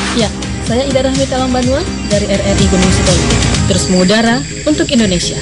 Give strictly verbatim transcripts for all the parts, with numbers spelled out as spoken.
Ya, saya Ida Rahmi Talangbanua dari R R I Gunung Sitoli. Terus mengudara untuk Indonesia.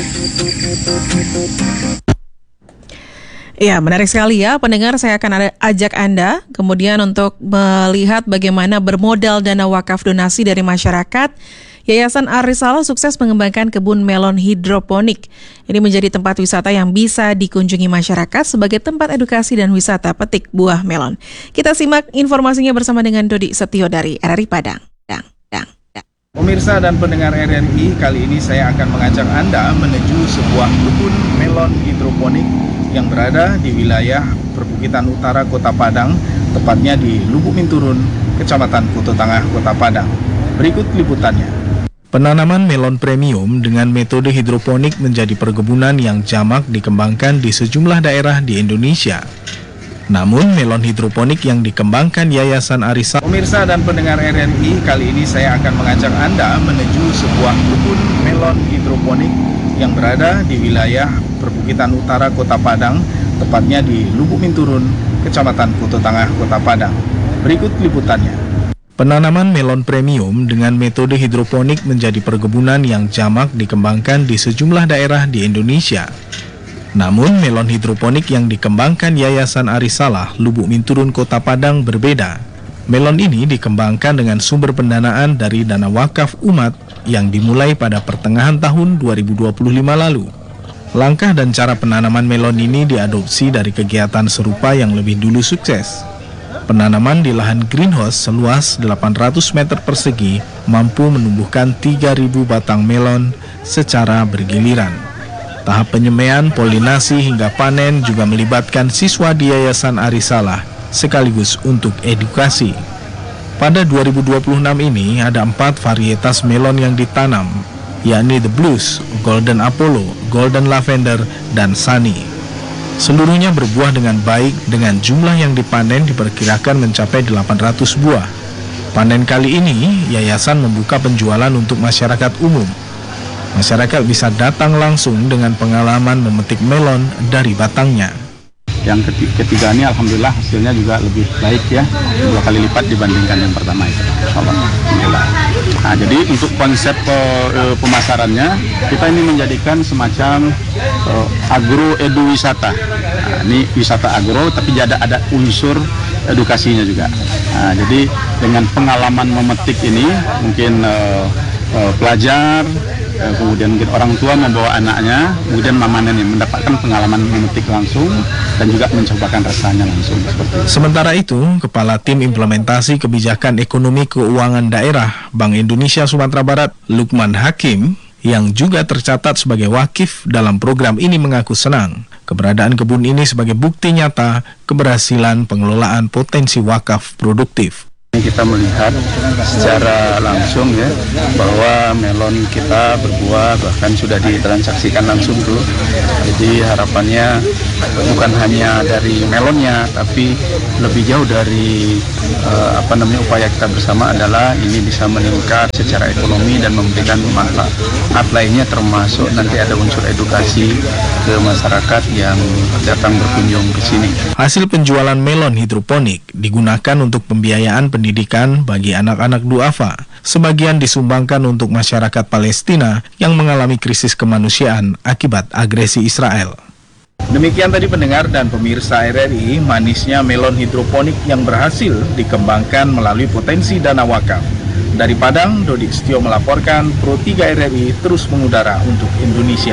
Ya, menarik sekali ya pendengar, saya akan ada, ajak Anda kemudian untuk melihat bagaimana bermodal dana wakaf donasi dari masyarakat. Yayasan Arisalah sukses mengembangkan kebun melon hidroponik. Ini menjadi tempat wisata yang bisa dikunjungi masyarakat sebagai tempat edukasi dan wisata petik buah melon. Kita simak informasinya bersama dengan Dodi Setio dari R R I Padang. Dang, dang, dang. Pemirsa dan pendengar R R I, kali ini saya akan mengajak Anda menuju sebuah kebun melon hidroponik yang berada di wilayah perbukitan utara Kota Padang, tepatnya di Lubuk Minturun, Kecamatan Kuto Tengah, Kota Padang. Berikut liputannya. Penanaman melon premium dengan metode hidroponik menjadi perkebunan yang jamak dikembangkan di sejumlah daerah di Indonesia. Namun, melon hidroponik yang dikembangkan Yayasan Arisalah. Pemirsa dan pendengar R R I, kali ini saya akan mengajak Anda menuju sebuah kebun melon hidroponik yang berada di wilayah perbukitan utara Kota Padang, tepatnya di Lubuk Minturun, Kecamatan Kuto Tengah, Kota Padang. Berikut liputannya. Penanaman melon premium dengan metode hidroponik menjadi perkebunan yang jamak dikembangkan di sejumlah daerah di Indonesia. Namun, melon hidroponik yang dikembangkan Yayasan Arisalah Lubuk Minturun Kota Padang berbeda. Melon ini dikembangkan dengan sumber pendanaan dari dana wakaf umat yang dimulai pada pertengahan tahun dua ribu dua puluh lima lalu. Langkah dan cara penanaman melon ini diadopsi dari kegiatan serupa yang lebih dulu sukses. Penanaman di lahan greenhouse seluas delapan ratus meter persegi mampu menumbuhkan tiga ribu batang melon secara bergiliran. Tahap penyemaian, polinasi hingga panen juga melibatkan siswa di Yayasan Arisalah sekaligus untuk edukasi. Pada dua ribu dua puluh enam ini ada empat varietas melon yang ditanam, yakni The Blues, Golden Apollo, Golden Lavender, dan Sunny. Seluruhnya berbuah dengan baik dengan jumlah yang dipanen diperkirakan mencapai delapan ratus buah. Panen kali ini, yayasan membuka penjualan untuk masyarakat umum. Masyarakat bisa datang langsung dengan pengalaman memetik melon dari batangnya. Yang ketiga ini alhamdulillah hasilnya juga lebih baik ya, dua kali lipat dibandingkan yang pertama itu. Alhamdulillah. Nah, jadi untuk konsep uh, pemasarannya kita ini menjadikan semacam uh, agro edu wisata. Nah, ini wisata agro tapi ada ada unsur edukasinya juga. Nah, jadi dengan pengalaman memetik ini mungkin uh, uh, pelajar kemudian mungkin orang tua membawa anaknya, kemudian mamanen yang mendapatkan pengalaman memetik langsung dan juga mencobakan rasanya langsung seperti itu. Sementara itu, Kepala Tim Implementasi Kebijakan Ekonomi Keuangan Daerah Bank Indonesia Sumatera Barat, Lukman Hakim, yang juga tercatat sebagai wakif dalam program ini mengaku senang. Keberadaan kebun ini sebagai bukti nyata keberhasilan pengelolaan potensi wakaf produktif. Kita melihat secara langsung ya bahwa melon kita berbuah, bahkan sudah ditransaksikan langsung tuh. Jadi harapannya bukan hanya dari melonnya tapi lebih jauh dari uh, apa namanya upaya kita bersama adalah ini bisa meningkat secara ekonomi dan memberikan manfaat lainnya, termasuk nanti ada unsur edukasi ke masyarakat yang datang berkunjung ke sini. Hasil penjualan melon hidroponik digunakan untuk pembiayaan pendidikan bagi anak-anak duafa. Sebagian disumbangkan untuk masyarakat Palestina yang mengalami krisis kemanusiaan akibat agresi Israel. Demikian tadi pendengar dan pemirsa R R I, manisnya melon hidroponik yang berhasil dikembangkan melalui potensi dana wakaf. Dari Padang, Dodi Setio melaporkan, Pro tiga R R I terus mengudara untuk Indonesia.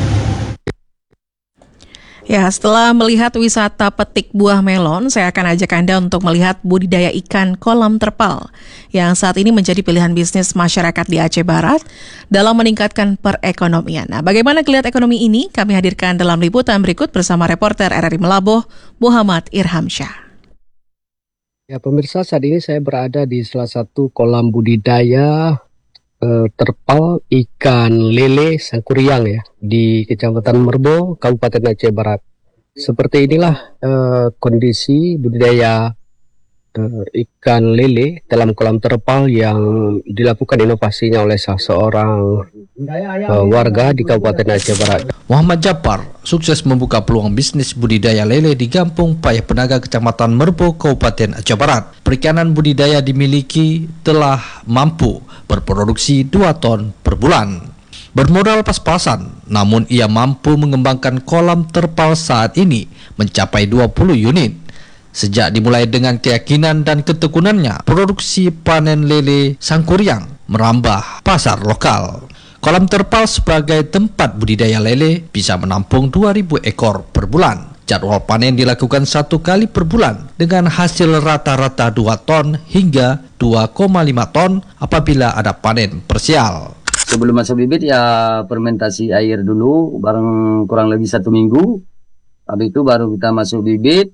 Ya, setelah melihat wisata petik buah melon, saya akan ajak Anda untuk melihat budidaya ikan kolam terpal yang saat ini menjadi pilihan bisnis masyarakat di Aceh Barat dalam meningkatkan perekonomian. Nah, bagaimana kelihatan ekonomi ini? Kami hadirkan dalam liputan berikut bersama reporter R R I Melaboh, Muhammad Irhamsyah. Ya, pemirsa, saat ini saya berada di salah satu kolam budidaya eh, terpal ikan lele sangkuriang ya di Kecamatan Merbo, Kabupaten Aceh Barat. Seperti inilah eh, kondisi budidaya eh, ikan lele dalam kolam terpal yang dilakukan inovasinya oleh salah seorang eh, warga di Kabupaten Aceh Barat. Muhammad Japar sukses membuka peluang bisnis budidaya lele di Kampung Payah Penaga, Kecamatan Merbo, Kabupaten Aceh Barat. Perikanan budidaya dimiliki telah mampu berproduksi dua ton per bulan. Bermodal pas-pasan, namun ia mampu mengembangkan kolam terpal saat ini mencapai dua puluh unit. Sejak dimulai dengan keyakinan dan ketekunannya, produksi panen lele Sangkuriang merambah pasar lokal. Kolam terpal sebagai tempat budidaya lele bisa menampung dua ribu ekor per bulan. Jadwal panen dilakukan satu kali per bulan dengan hasil rata-rata dua ton hingga dua koma lima ton apabila ada panen parsial. Sebelum masuk bibit ya fermentasi air dulu, bareng kurang lebih satu minggu. Habis itu baru kita masuk bibit.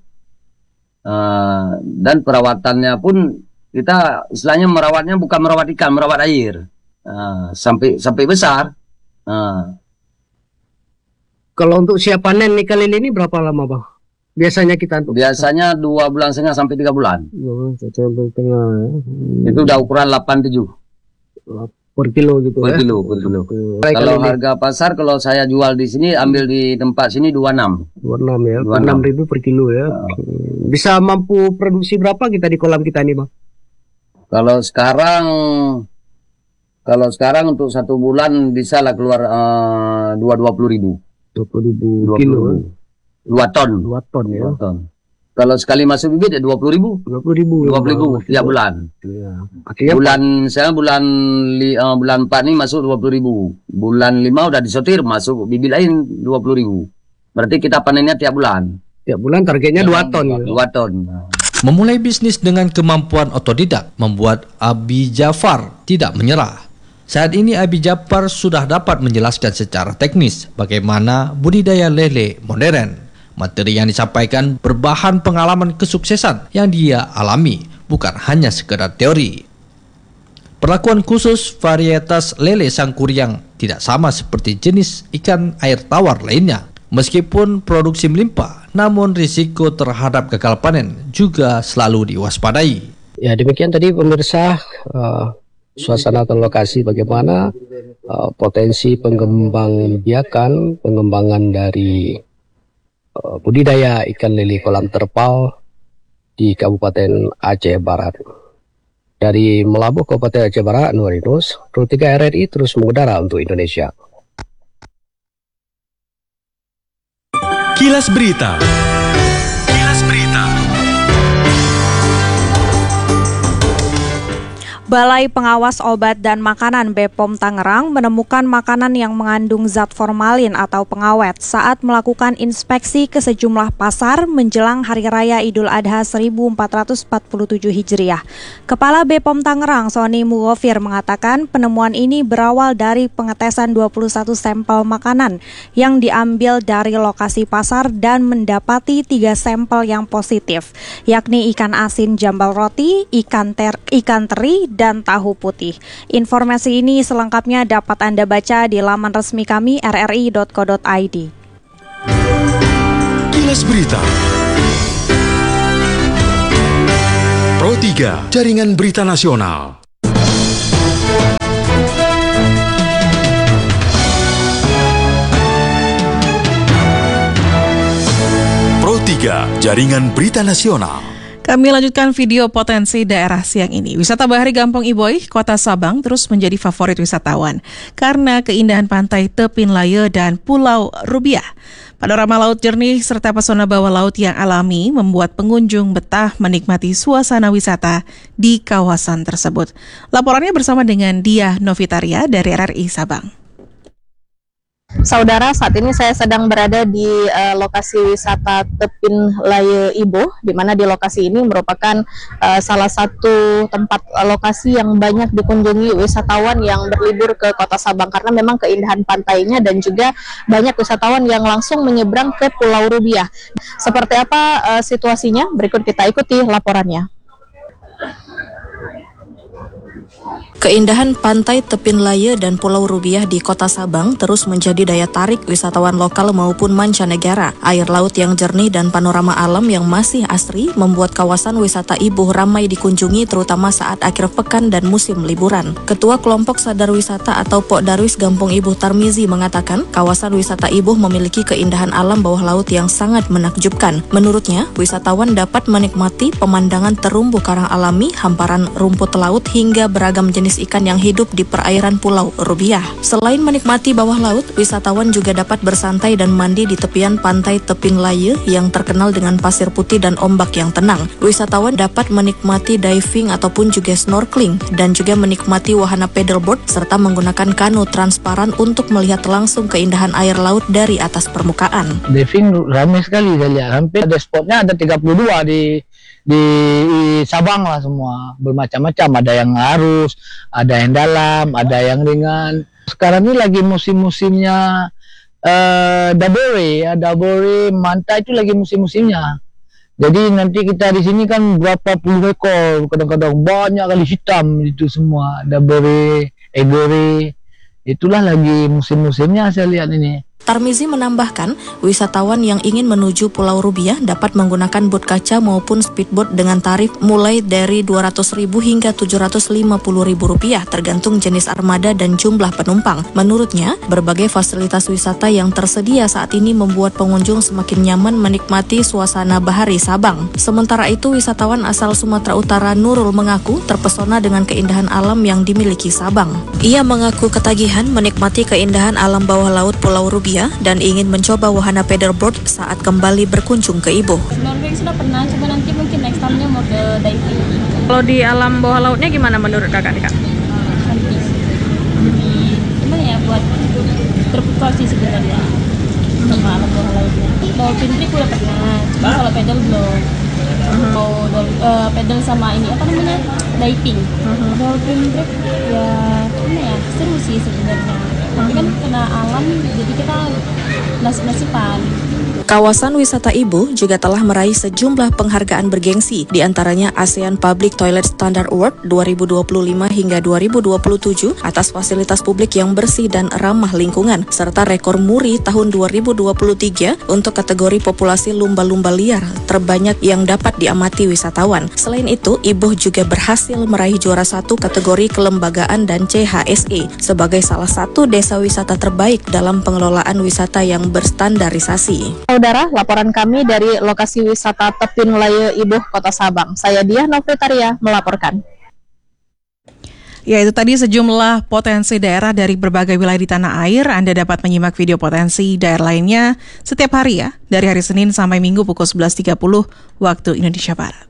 Uh, dan perawatannya pun kita istilahnya merawatnya bukan merawat ikan, merawat air. Uh, sampai sampai besar. Uh. Kalau untuk siap panen ikan lele ini berapa lama, Bang? Biasanya kita untuk Biasanya dua bulan setengah sampai tiga bulan. dua bulan setengah ya. Itu udah ukuran delapan tujuh Per kilo gitu per ya. kilo, per kilo. Baik, Kalau ini harga pasar kalau saya jual di sini, ambil di tempat sini dua puluh enam. dua puluh enam ya, dua puluh enam. enam ribu per kilo ya. Bisa mampu produksi berapa kita di kolam kita nih, Bang? Kalau sekarang kalau sekarang untuk satu bulan bisa lah keluar uh, dua dua puluh ribu. dua puluh ribu kilo. Ya. Dua ton. dua ton ya. Dua ton. Kalau sekali masuk bibit ya dua puluh ribu. dua puluh ribu. Dua puluh ribu tiap bulan. Ya. Artinya Bulan saya bulan li, uh, bulan empat ini masuk dua puluh ribu. Bulan lima udah disortir masuk bibit lain dua puluh ribu. Berarti kita panennya tiap bulan. tiap bulan targetnya dua ton. Ya. Dua ton. Memulai bisnis dengan kemampuan otodidak membuat Abi Jafar tidak menyerah. Saat ini Abi Jafar sudah dapat menjelaskan secara teknis bagaimana budidaya lele modern. Materi yang disampaikan berbahan pengalaman kesuksesan yang dia alami, bukan hanya sekedar teori. Perlakuan khusus varietas lele Sangkuriang tidak sama seperti jenis ikan air tawar lainnya. Meskipun produksi melimpah, namun risiko terhadap gagal panen juga selalu diwaspadai. Ya demikian tadi pemirsa uh, suasana atau lokasi bagaimana uh, potensi pengembang biakan, pengembangan dari uh, budidaya ikan lele kolam terpal di Kabupaten Aceh Barat. Dari Melabuh, Kabupaten Aceh Barat, Nurinus, Pro tiga R R I terus mengudara untuk Indonesia. Kilas Berita. Kilas Berita. Balai Pengawas Obat dan Makanan B P O M Tangerang menemukan makanan yang mengandung zat formalin atau pengawet saat melakukan inspeksi ke sejumlah pasar menjelang Hari Raya Idul Adha seribu empat ratus empat puluh tujuh Hijriah. Kepala B P O M Tangerang, Sony Mughofir, mengatakan penemuan ini berawal dari pengetesan dua puluh satu sampel makanan yang diambil dari lokasi pasar dan mendapati tiga sampel yang positif, yakni ikan asin jambal roti, ikan ter, ikan teri, dan tahu putih. Informasi ini selengkapnya dapat Anda baca di laman resmi kami r r i dot co dot i d. Kilas Berita. Pro tiga, Jaringan Berita Nasional. Pro tiga, Jaringan Berita Nasional. Kami lanjutkan video potensi daerah siang ini. Wisata Bahari Gampong Iboy, Kota Sabang terus menjadi favorit wisatawan karena keindahan pantai Tepin Laye dan Pulau Rubiah. Panorama laut jernih serta pesona bawah laut yang alami membuat pengunjung betah menikmati suasana wisata di kawasan tersebut. Laporannya bersama dengan Diah Novitaria dari R R I Sabang. Saudara, saat ini saya sedang berada di uh, lokasi wisata Tepin Laye Ibo, di mana di lokasi ini merupakan uh, salah satu tempat uh, lokasi yang banyak dikunjungi wisatawan yang berlibur ke Kota Sabang karena memang keindahan pantainya dan juga banyak wisatawan yang langsung menyeberang ke Pulau Rubiah. Seperti apa uh, situasinya? Berikut kita ikuti laporannya. Keindahan pantai Tepin Laya dan Pulau Rubiah di Kota Sabang terus menjadi daya tarik wisatawan lokal maupun mancanegara. Air laut yang jernih dan panorama alam yang masih asri membuat kawasan wisata Ibuh ramai dikunjungi terutama saat akhir pekan dan musim liburan. Ketua Kelompok Sadar Wisata atau Pok Darwis Gampung Ibuh Tarmizi mengatakan kawasan wisata Ibuh memiliki keindahan alam bawah laut yang sangat menakjubkan. Menurutnya, wisatawan dapat menikmati pemandangan terumbu karang alami, hamparan rumput laut hingga beragam jenis ikan yang hidup di perairan Pulau Rubiah. Selain menikmati bawah laut, wisatawan juga dapat bersantai dan mandi di tepian pantai Tepin Laya yang terkenal dengan pasir putih dan ombak yang tenang. Wisatawan dapat menikmati diving ataupun juga snorkeling dan juga menikmati wahana paddleboard serta menggunakan kano transparan untuk melihat langsung keindahan air laut dari atas permukaan. Diving ramai sekali saya lihat. Hampir ada spotnya ada tiga puluh dua di di Sabang lah semua, bermacam-macam, ada yang arus, ada yang dalam, ada yang ringan. Sekarang ini lagi musim-musimnya uh, Dabore, ya Dabore, Manta itu lagi musim-musimnya. Jadi nanti kita di sini kan berapa puluh ekor, kadang-kadang banyak kali hitam itu semua, Dabore, Egore, itulah lagi musim-musimnya saya lihat ini. Tarmizi menambahkan, wisatawan yang ingin menuju Pulau Rubiah dapat menggunakan bot kaca maupun speedboat dengan tarif mulai dari dua ratus ribu hingga tujuh ratus lima puluh ribu rupiah tergantung jenis armada dan jumlah penumpang. Menurutnya, berbagai fasilitas wisata yang tersedia saat ini membuat pengunjung semakin nyaman menikmati suasana bahari Sabang. Sementara itu, wisatawan asal Sumatera Utara Nurul mengaku terpesona dengan keindahan alam yang dimiliki Sabang. Ia mengaku ketagihan menikmati keindahan alam bawah laut Pulau Rubiah dan ingin mencoba wahana paddleboard saat kembali berkunjung ke Ibuh. Snorkeling sudah pernah, coba nanti mungkin next time-nya mau ke diving. Kalau di alam bawah lautnya gimana menurut kakak nih kak? Cantik. Gimana ya, buat terpukau sih sebenarnya sama alam bawah lautnya. Dolphin trick udah pernah, cuma kalau paddle belum. Mau uh, paddle sama ini apa namanya diving. Dolphin trick ya gimana ya, seru sih sebenarnya. Tapi kan kena alam, jadi kita nasib-nasiban. Kawasan wisata Ibuh juga telah meraih sejumlah penghargaan bergengsi, di antaranya ASEAN Public Toilet Standard Award dua ribu dua puluh lima hingga dua ribu dua puluh tujuh atas fasilitas publik yang bersih dan ramah lingkungan, serta rekor muri tahun dua ribu dua puluh tiga untuk kategori populasi lumba-lumba liar terbanyak yang dapat diamati wisatawan. Selain itu, Ibuh juga berhasil meraih juara satu kategori kelembagaan dan C H S E sebagai salah satu desa wisata terbaik dalam pengelolaan wisata yang berstandarisasi. Saudara, laporan kami dari lokasi wisata Tepin Laya Ibuh, Kota Sabang. Saya Diah Novitaria melaporkan. Ya, itu tadi sejumlah potensi daerah dari berbagai wilayah di tanah air. Anda dapat menyimak video potensi daerah lainnya setiap hari ya, dari hari Senin sampai Minggu pukul sebelas tiga puluh waktu Indonesia Barat.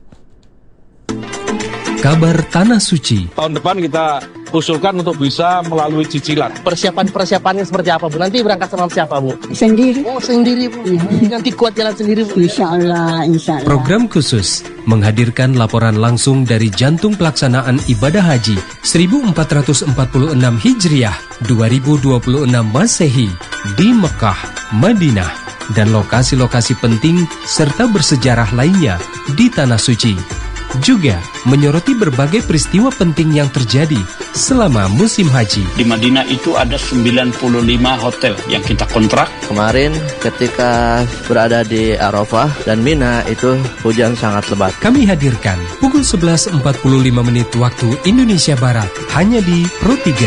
Kabar Tanah Suci. Tahun depan kita usulkan untuk bisa melalui cicilan. Persiapan-persiapannya seperti apa, Bu? Nanti berangkat sama siapa, Bu? Sendiri. Oh, sendiri, Bu. Nanti kuat jalan sendiri, Bu. Insya Allah, insya Allah. Program khusus menghadirkan laporan langsung dari jantung pelaksanaan ibadah haji seribu empat ratus empat puluh enam Hijriah dua ribu dua puluh enam Masehi di Mekah, Madinah, dan lokasi-lokasi penting serta bersejarah lainnya di Tanah Suci. Juga menyoroti berbagai peristiwa penting yang terjadi selama musim haji. Di Madinah itu ada sembilan puluh lima hotel yang kita kontrak. Kemarin ketika berada di Arafah dan Mina itu hujan sangat lebat. Kami hadirkan pukul sebelas empat puluh lima menit waktu Indonesia Barat hanya di Pro tiga.